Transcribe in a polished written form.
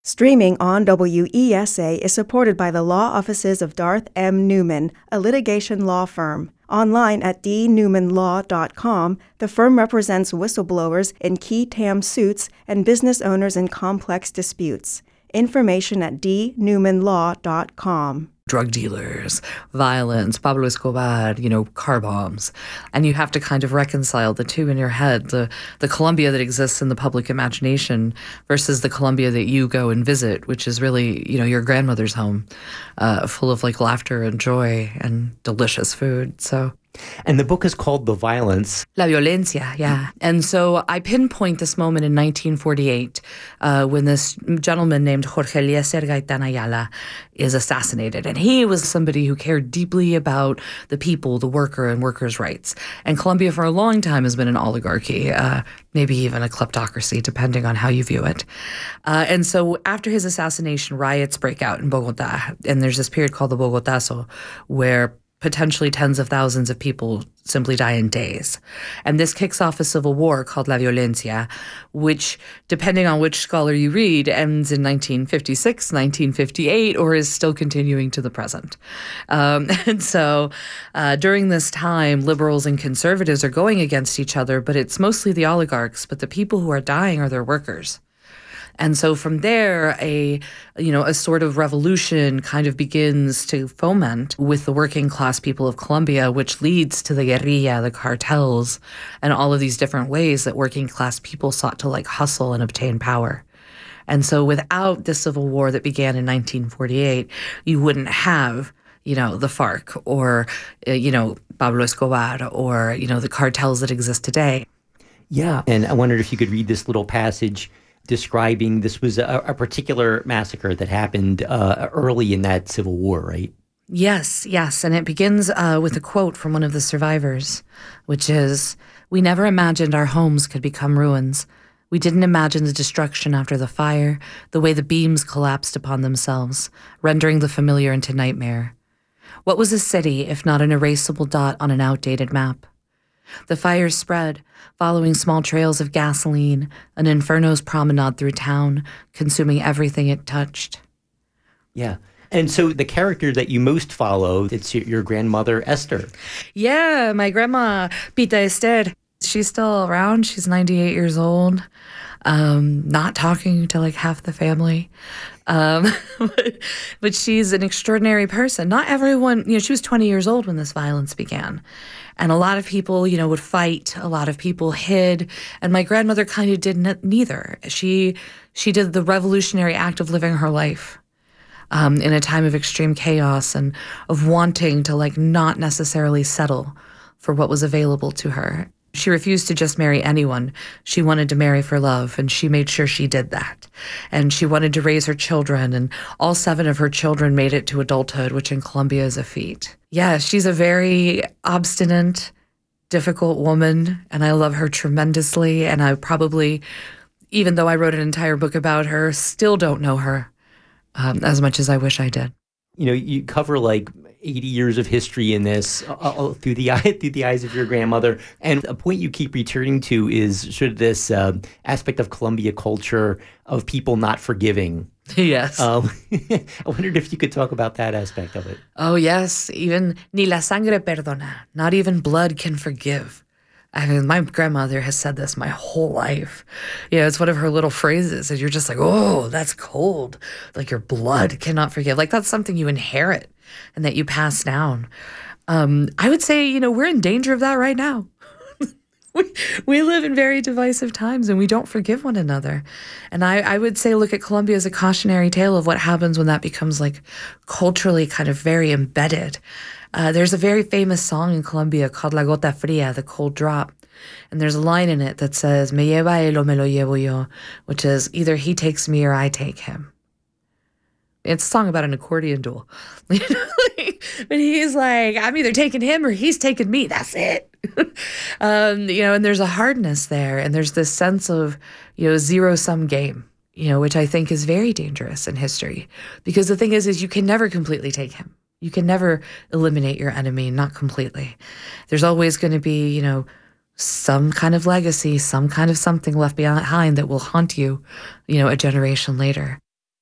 Streaming on WESA is supported by the law offices of Darth M. Newman, a litigation law firm. Online at dnewmanlaw.com, the firm represents whistleblowers in qui tam suits and business owners in complex disputes. Information at dnewmanlaw.com. Drug dealers, violence, Pablo Escobar, car bombs. And you have to kind of reconcile the two in your head, the Colombia that exists in the public imagination versus the Colombia that you go and visit, which is really, your grandmother's home, full of laughter and joy and delicious food. So. And the book is called The Violence. La Violencia, yeah. And so I pinpoint this moment in 1948 when this gentleman named Jorge Eliezer Gaitán Ayala is assassinated. And he was somebody who cared deeply about the people, the worker, and workers' rights. And Colombia for a long time has been an oligarchy, maybe even a kleptocracy, depending on how you view it. And so after his assassination, riots break out in Bogota. And there's this period called the Bogotazo, where potentially tens of thousands of people simply die in days. And this kicks off a civil war called La Violencia, which, depending on which scholar you read, ends in 1956, 1958, or is still continuing to the present. And so during this time, liberals and conservatives are going against each other, but it's mostly the oligarchs, but the people who are dying are their workers. And so from there, a sort of revolution kind of begins to foment with the working class people of Colombia, which leads to the guerrilla, the cartels, and all of these different ways that working class people sought to hustle and obtain power. And so without the civil war that began in 1948, you wouldn't have the FARC or, Pablo Escobar or, the cartels that exist today. Yeah. And I wondered if you could read this little passage describing this was a particular massacre that happened early in that civil war, right? Yes. And it begins with a quote from one of the survivors, which is, "We never imagined our homes could become ruins. We didn't imagine the destruction after the fire, the way the beams collapsed upon themselves, rendering the familiar into nightmare. What was a city if not an erasable dot on an outdated map? The fire spread, following small trails of gasoline, an inferno's promenade through town, consuming everything it touched." Yeah. And so the character that you most follow, it's your grandmother, Esther. Yeah, my grandma, Pita Esther. She's still around. She's 98 years old, not talking to half the family. But she's an extraordinary person. Not everyone, she was 20 years old when this violence began. And a lot of people, would fight. A lot of people hid. And my grandmother kind of did neither. She did the revolutionary act of living her life in a time of extreme chaos and of wanting to not necessarily settle for what was available to her. She refused to just marry anyone. She wanted to marry for love, and she made sure she did that. And she wanted to raise her children, and all 7 of her children made it to adulthood, which in Colombia is a feat. Yeah, she's a very obstinate, difficult woman, and I love her tremendously. And I probably, even though I wrote an entire book about her, still don't know her as much as I wish I did. You cover 80 years of history in this through the eyes of your grandmother. And a point you keep returning to is sort of this aspect of Colombia culture of people not forgiving. Yes. I wondered if you could talk about that aspect of it. Oh, yes. Even ni la sangre perdona. Not even blood can forgive. I mean, my grandmother has said this my whole life. It's one of her little phrases, and you're just oh, that's cold. Your blood cannot forgive. That's something you inherit and that you pass down. I would say, we're in danger of that right now. We live in very divisive times, and we don't forgive one another. And I would say look at Colombia as a cautionary tale of what happens when that becomes culturally kind of very embedded. There's a very famous song in Colombia called La Gota Fría, the cold drop. And there's a line in it that says, "Me lleva él o me lo llevo yo," which is either he takes me or I take him. It's a song about an accordion duel. But he's I'm either taking him or he's taking me. That's it. And there's a hardness there. And there's this sense of, zero-sum game, which I think is very dangerous in history. Because the thing is you can never completely take him. You can never eliminate your enemy, not completely. There's always going to be, some kind of legacy, some kind of something left behind that will haunt you, a generation later.